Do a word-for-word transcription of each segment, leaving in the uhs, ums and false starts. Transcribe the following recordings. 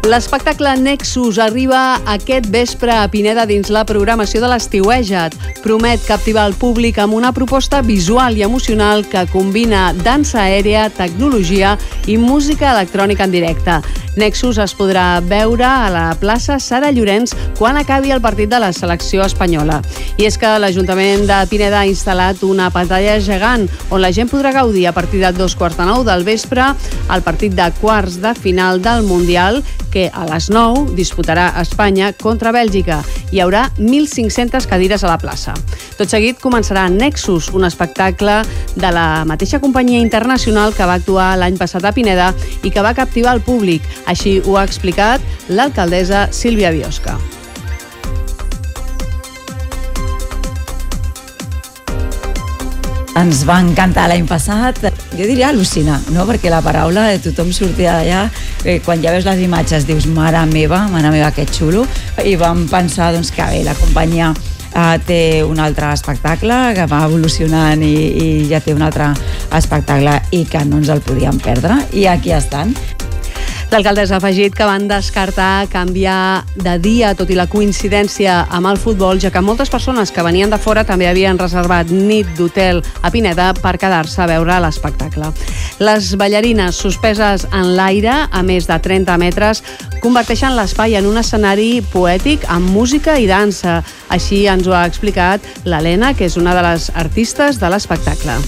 L'espectacle Nexus arriba aquest vespre a Pineda dins la programació de l'Estiuejat. Promet captivar el públic amb una proposta visual i emocional que combina dansa aèria, tecnologia i música electrònica en directe. Nexus es podrà veure a la plaça Sara Llorenç quan acabi el partit de la selecció espanyola. I és que l'Ajuntament de Pineda ha instal·lat una pantalla gegant on la gent podrà gaudir a partir de dos quarts de nou del vespre el partit de quarts de final del Mundial, que a les nou disputarà Espanya contra Bèlgica. Hi haurà mil cinc-centes cadires a la plaça. Tot seguit començarà Nexus, un espectacle de la mateixa companyia internacional que va actuar l'any passat a Pineda i que va captivar el públic. Així ho ha explicat l'alcaldessa Sílvia Biosca. Ens va encantar l'any passat, jo diria al·lucinar, no? Perquè la paraula de tothom sortia d'allà, eh, quan ja veus les imatges dius mare meva, mare meva, que xulo, i vam pensar doncs, que bé, la companyia eh, té un altre espectacle que va evolucionant i, i ja té un altre espectacle i que no ens el podíem perdre, i aquí estan. L'alcaldessa ha afegit que van descartar canviar de dia, tot i la coincidència amb el futbol, ja que moltes persones que venien de fora també havien reservat nit d'hotel a Pineda per quedar-se a veure l'espectacle. Les ballarines suspeses en l'aire, a més de trenta metres, converteixen l'espai en un escenari poètic amb música i dansa. Així ens ho ha explicat l'Helena, que és una de les artistes de l'espectacle.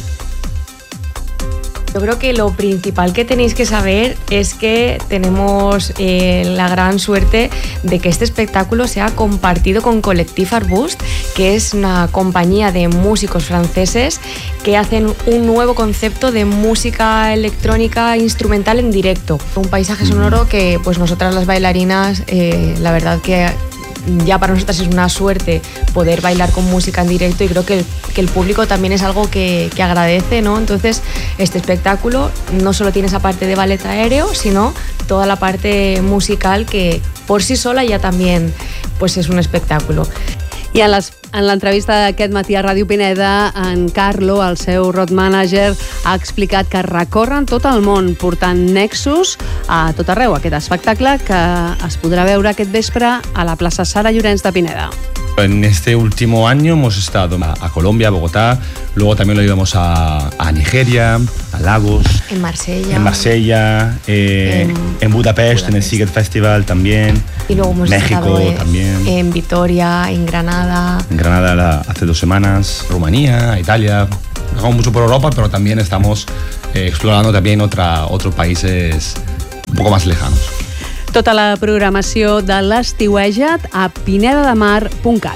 Yo creo que lo principal que tenéis que saber es que tenemos eh, la gran suerte de que este espectáculo sea compartido con Collectif Arbust, que es una compañía de músicos franceses que hacen un nuevo concepto de música electrónica instrumental en directo. Un paisaje sonoro que pues nosotras las bailarinas, eh, la verdad que ya para nosotras es una suerte poder bailar con música en directo, y creo que el, que el público también es algo que, que agradece, ¿no? Entonces, este espectáculo no solo tiene esa parte de ballet aéreo, sino toda la parte musical que por sí sola ya también pues es un espectáculo. I en, les, en l'entrevista d'aquest matí a Ràdio Pineda, en Carlo, el seu road manager, ha explicat que recorren tot el món portant Nexus a tot arreu, aquest espectacle que es podrà veure aquest vespre a la plaça Sara Llorenç de Pineda. En este último año hemos estado a, a Colombia, a Bogotá, luego también lo íbamos a, a Nigeria, a Lagos, en Marsella, en, Marsella, eh, en, en Budapest, Budapest, en el Siget Festival también, y luego hemos México estado también, en Vitoria, en Granada, en Granada la, hace dos semanas, Rumanía, Italia. Viajamos mucho por Europa, pero también estamos eh, explorando también otra, otros países un poco más lejanos. Tota la programació de l'Estiuejat a pinedademar punt cat.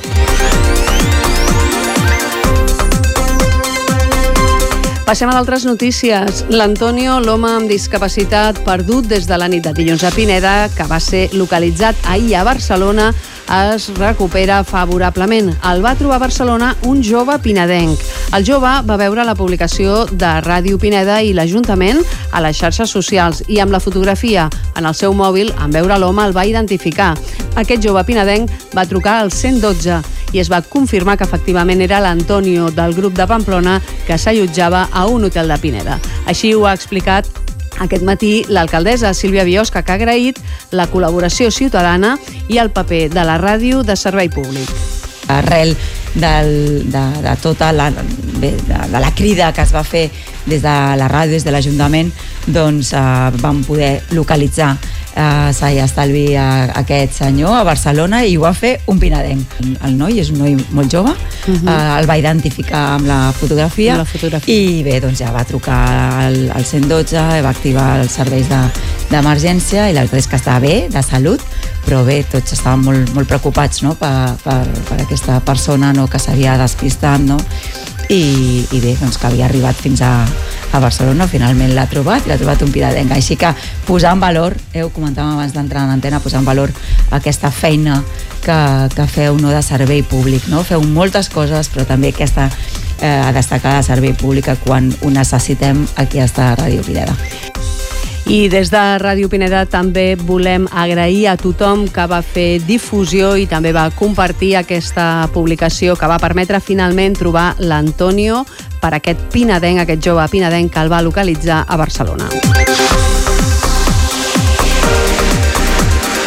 Passem a d'altres notícies. L'Antonio, l'home amb discapacitat perdut des de la nit de dilluns a Pineda, que va ser localitzat ahir a Barcelona, es recupera favorablement. El va trobar a Barcelona un jove pinedenc. El jove va veure la publicació de Ràdio Pineda i l'Ajuntament a les xarxes socials i amb la fotografia en el seu mòbil, en veure l'home, el va identificar. Aquest jove pinedenc va trucar al cent dotze i es va confirmar que efectivament era l'Antonio del grup de Pamplona que s'allotjava a un hotel de Pineda. Així ho ha explicat aquest matí l'alcaldessa Sílvia Biosca, que ha agraït la col·laboració ciutadana i el paper de la ràdio de servei públic. Arrel del, de, de tota la, de, de la crida que es va fer des de la ràdio, des de l'Ajuntament, doncs eh, vam poder localitzar eh, Sai Estalvi a, a aquest senyor a Barcelona, i ho va fer un pinedenc. El noi és un noi molt jove, uh-huh. eh, el va identificar amb la fotografia, amb la fotografia. I bé, doncs ja va trucar al, al cent dotze, va activar els serveis de, d'emergència, i la veritat és que estava bé, de salut, però bé, tots estaven molt, molt preocupats, no? per, per, per aquesta persona, no? Que s'havia despistat, no? I, i bé, doncs que havia arribat fins a, a Barcelona, finalment l'ha trobat i l'ha trobat un pinedenc. Així que posar en valor, eh, ho comentàvem abans d'entrar en antena, posar en valor aquesta feina que, que feu, no, de servei públic, no? Feu moltes coses, però també aquesta eh, destacada servei públic quan ho necessitem. Aquí està Ràdio Pineda. I des de Ràdio Pineda també volem agrair a tothom que va fer difusió i també va compartir aquesta publicació que va permetre finalment trobar l'Antonio per aquest pinedenc, aquest jove pinedenc que el va localitzar a Barcelona.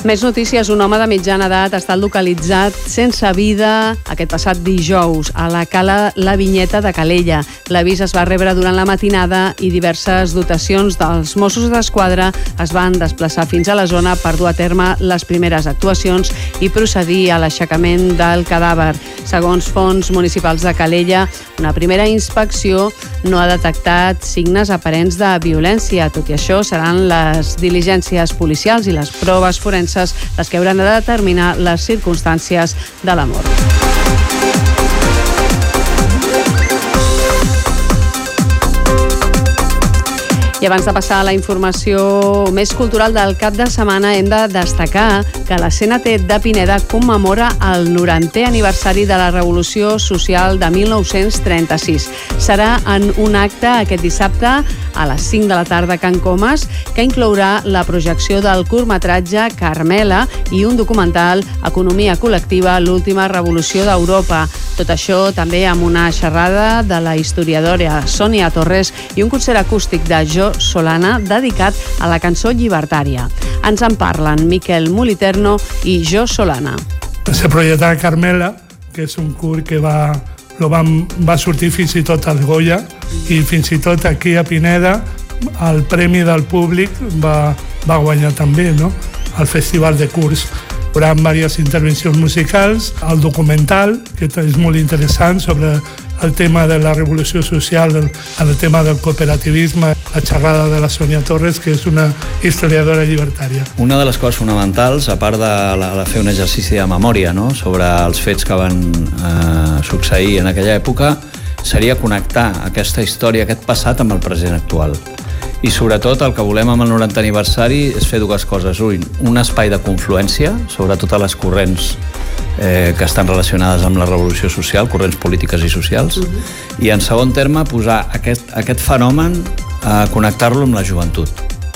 Més notícies. Un home de mitjana edat ha estat localitzat sense vida aquest passat dijous a la cala La Vinyeta de Calella. L'avís es va rebre durant la matinada i diverses dotacions dels Mossos d'Esquadra es van desplaçar fins a la zona per dur a terme les primeres actuacions i procedir a l'aixecament del cadàver. Segons fonts municipals de Calella, una primera inspecció no ha detectat signes aparents de violència. Tot i això, seran les diligències policials i les proves forenses les que hauran de determinar les circumstàncies de la mort. I abans de passar a la informació més cultural del cap de setmana, hem de destacar que la C N T de Pineda commemora el norantè aniversari de la Revolució Social de mil nou-cents trenta-sis. Serà en un acte aquest dissabte a les cinc de la tarda a Can Comas, que inclourà la projecció del curtmetratge Carmela i un documental Economia col·lectiva, l'última revolució d'Europa. Tot això també amb una xerrada de la historiadora Sònia Torres i un concert acústic de Jo Solana dedicat a la cançó llibertària. Ens en parlen Miquel Muliterno i Jo Solana. Se proyectarà Carmela, que és un curt que va, lo van, va sortir fins i tot al Goya i fins i tot aquí a Pineda el premi del públic va, va guanyar també, no?, al Festival de Curts. Hi haurà diverses intervencions musicals, el documental, que és molt interessant, sobre el tema de la revolució social, el, el tema del cooperativisme, la xerrada de la Sònia Torres, que és una historiadora llibertària. Una de les coses fonamentals, a part de, la, de fer un exercici de memòria, no?, sobre els fets que van eh, succeir en aquella època, seria connectar aquesta història, aquest passat, amb el present actual. I sobretot el que volem amb el norantè aniversari és fer dues coses. Un, un espai de confluència sobre totes les corrents eh, que estan relacionades amb la revolució social, corrents polítiques i socials, uh-huh. i en segon terme posar aquest, aquest fenomen a connectar-lo amb la joventut.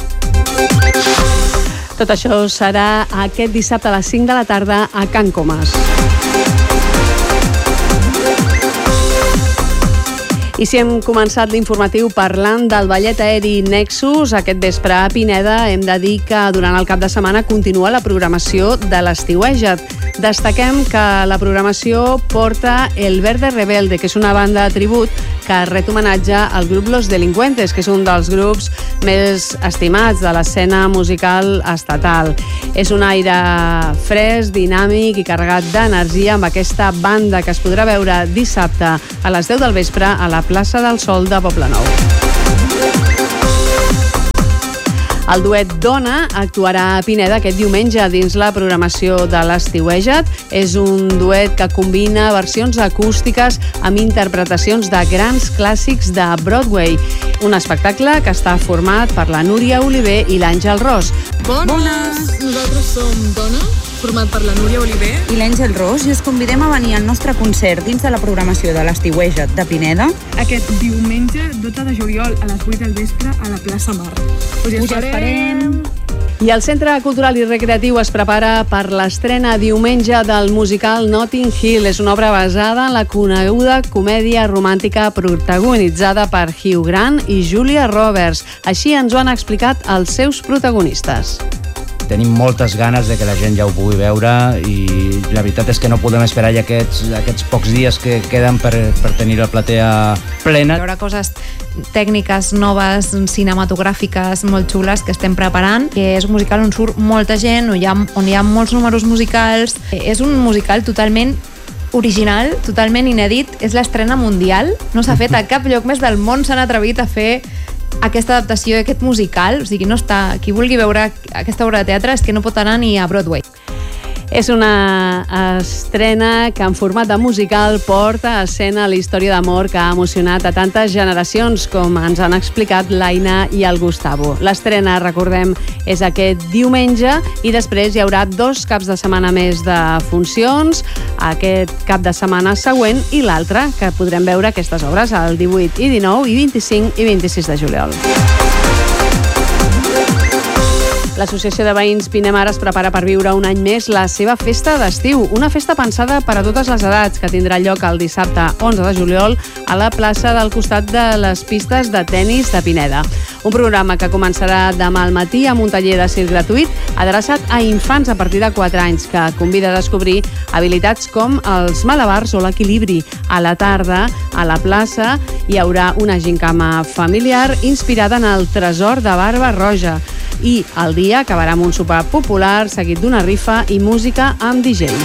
Tot això serà aquest dissabte a les cinc de la tarda a Can Comas. I si hem començat l'informatiu parlant del ballet aeri Nexus, aquest vespre a Pineda, hem de dir que durant el cap de setmana continua la programació de l'Estiueja't. Destaquem que la programació porta El Verde Rebelde, que és una banda de tribut que ret homenatge al grup Los Delincuentes, que és un dels grups més estimats de l'escena musical estatal. És un aire fresc, dinàmic i carregat d'energia amb aquesta banda que es podrà veure dissabte a les deu del vespre a la plaça del Sol de Poblenou. El duet Dona actuarà a Pineda aquest diumenge dins la programació de l'Estiueja't. És un duet que combina versions acústiques amb interpretacions de grans clàssics de Broadway. Un espectacle que està format per la Núria Oliver i l'Àngel Ros. Bones! Bones! Nosaltres som Dona, format per la Núria Oliver i l'Àngel Ros, i us convidem a venir al nostre concert dins de la programació de l'Estiueja't de Pineda aquest diumenge dotze de juliol a les vuit del vespre a la plaça Mar. Us hi esperem! I el Centre Cultural i Recreatiu es prepara per l'estrena diumenge del musical Notting Hill. És una obra basada en la coneguda comèdia romàntica protagonitzada per Hugh Grant i Julia Roberts. Així ens ho han explicat els seus protagonistes. Tenim moltes ganes de que la gent ja ho pugui veure i la veritat és que no podem esperar ja aquests, aquests pocs dies que queden per, per tenir la platea plena. Hi haurà coses tècniques noves, cinematogràfiques molt xules que estem preparant, que és un musical on surt molta gent, on hi ha, on hi ha molts números musicals. És un musical totalment original, totalment inèdit, és l'estrena mundial, no s'ha fet a cap lloc més del món, s'han atrevit a fer aquesta adaptació d'aquest musical, o sigui, no està, qui vulgui veure aquesta obra de teatre és que no pot anar ni a Broadway. És una estrena que en format de musical porta a escena la història d'amor que ha emocionat a tantes generacions, com ens han explicat l'Aina i el Gustavo. L'estrena, recordem, és aquest diumenge i després hi haurà dos caps de setmana més de funcions, aquest cap de setmana següent i l'altre, que podrem veure aquestes obres el divuit i dinou i vint-i-cinc i vint-i-sis de juliol. L'Associació de Veïns Pinemar es prepara per viure un any més la seva festa d'estiu, una festa pensada per a totes les edats que tindrà lloc el dissabte onze de juliol a la plaça del costat de les pistes de tennis de Pineda. Un programa que començarà demà al matí amb un taller de circ gratuït adreçat a infants a partir de quatre anys que convida a descobrir habilitats com els malabars o l'equilibri. A la tarda, a la plaça, hi haurà una gincama familiar inspirada en el tresor de Barba Roja. I el dia acabarà amb un sopar popular seguit d'una rifa i música amb D J.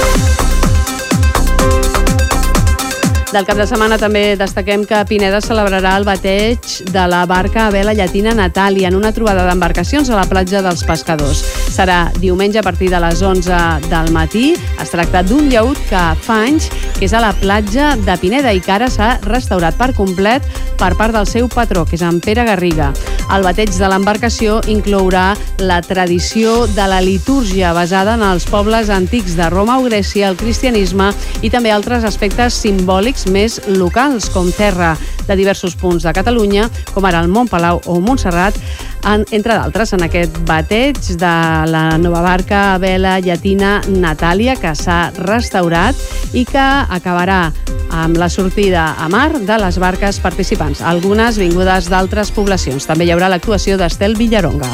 Del cap de setmana també destaquem que Pineda celebrarà el bateig de la barca a vela llatina Natàlia en una trobada d'embarcacions a la platja dels Pescadors. Serà diumenge a partir de les onze del matí. Es tracta d'un llaüt que fa anys que és a la platja de Pineda i que ara s'ha restaurat per complet per part del seu patró, que és en Pere Garriga. El bateig de l'embarcació inclourà la tradició de la litúrgia basada en els pobles antics de Roma o Grècia, el cristianisme i també altres aspectes simbòlics més locals, com terra de diversos punts de Catalunya, com ara el Montpalau o Montserrat, en, entre d'altres, en aquest bateig de la nova barca a vela llatina Natàlia, que s'ha restaurat i que acabarà amb la sortida a mar de les barques participants, algunes vingudes d'altres poblacions. També hi haurà l'actuació d'Estel Villaronga.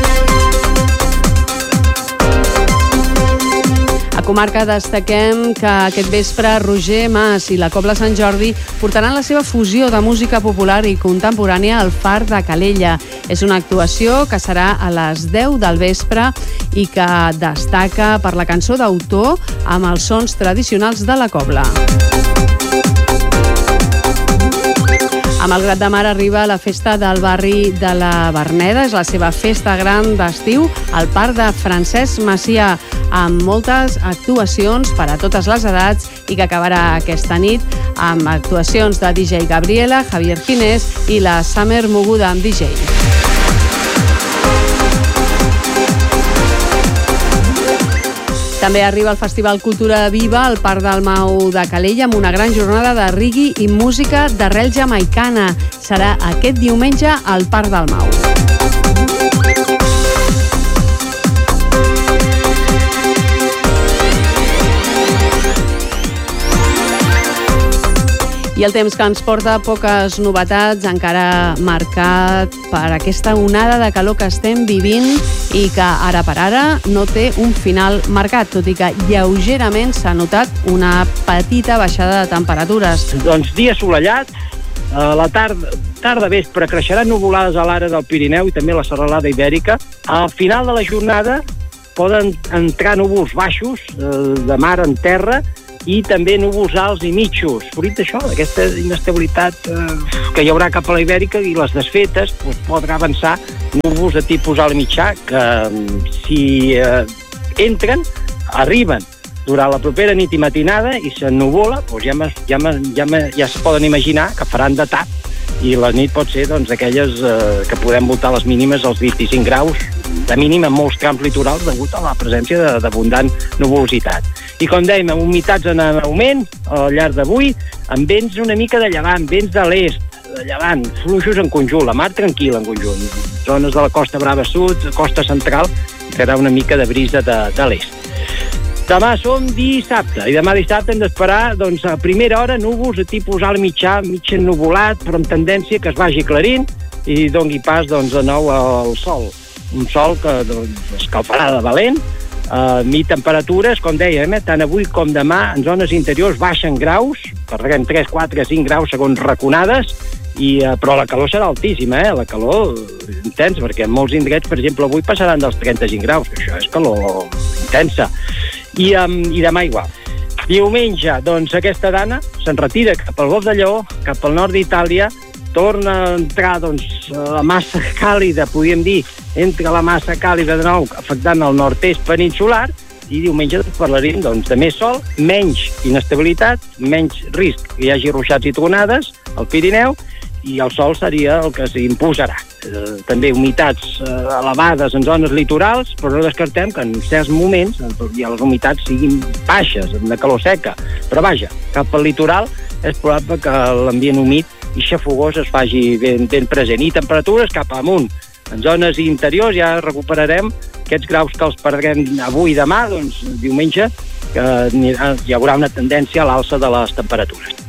A comarca destaquem que aquest vespre Roger Mas i la Cobla Sant Jordi portaran la seva fusió de música popular i contemporània al Far de Calella. És una actuació que serà a les deu del vespre i que destaca per la cançó d'autor amb els sons tradicionals de la Cobla. A Malgrat de Mar arriba la festa del barri de la Verneda. És la seva festa gran d'estiu al Parc de Francesc Macià, amb moltes actuacions per a totes les edats i que acabarà aquesta nit amb actuacions de D J Gabriela, Javier Ginés i la Summer Moguda amb D J. També arriba el Festival Cultura Viva al Parc del Mau de Calella amb una gran jornada de reggae i música d'arrel jamaicana. Serà aquest diumenge al Parc del Mau. I el temps que ens porta poques novetats, encara marcat per aquesta onada de calor que estem vivint i que ara per ara no té un final marcat, tot i que lleugerament s'ha notat una petita baixada de temperatures. Doncs dia assolellat, a la tarda, tarda vespre creixeran nuvolades a l'àrea del Pirineu i també a la serralada ibèrica. Al final de la jornada poden entrar núvols baixos de mar en terra i també núvols alts i mitjos. Fruit d'això, d'aquesta inestabilitat eh, que hi haurà cap a la Ibèrica i les desfetes, doncs, podrà avançar núvols de tipus alt mitjà que si eh, entren, arriben durant la propera nit i matinada i s'ennuvola, doncs ja, ja, ja, ja es poden imaginar que faran de tap i la nit pot ser doncs, aquelles eh, que podem voltar les mínimes als vint-i-cinc graus de mínim en molts trams litorals degut a la presència d'abundant nuvolositat. I com dèiem, amb humitats en augment al llarg d'avui, amb vents una mica de llevant, vents de l'est, de llevant, fluixos en conjunt, la mar tranquil·la en conjunt. Zones de la Costa Brava Sud, costa central, quedarà una mica de brisa de, de l'est. Demà som dissabte, i demà dissabte hem d'esperar, doncs, a primera hora, núvols de tipus alt mitjà, mig ennuvolat, però amb tendència que es vagi aclarint i doni pas, doncs, de nou al sol. Un sol que doncs, escalfarà de valent, uh, mi temperatures, com dèiem, eh, tant avui com demà, en zones interiors baixen graus, parlarem tres, quatre, cinc graus segons raconades, i, uh, però la calor serà altíssima, eh? La calor intensa, perquè en molts indrets, per exemple, avui passaran dels trenta-cinc graus, que això és calor intensa. I, um, i demà igual. Diumenge, doncs, aquesta dana se'n retira cap al Golf de Lleó, cap al nord d'Itàlia, torna a entrar, doncs, la massa càlida, podríem dir, entre la massa càlida de nou, afectant el nord-est peninsular, i diumenge parlarem, doncs, de més sol, menys inestabilitat, menys risc que hi hagi ruixats i tronades al Pirineu, i el sol seria el que s'imposarà. Eh, també humitats eh, elevades en zones litorals, però no descartem que en certs moments ja les humitats siguin baixes, de calor seca. Però vaja, cap al litoral és probable que l'ambient humit i xafogós es faci ben, ben present. I temperatures cap amunt. En zones interiors ja recuperarem aquests graus que els perdrem avui i demà, doncs diumenge, que hi haurà una tendència a l'alça de les temperatures.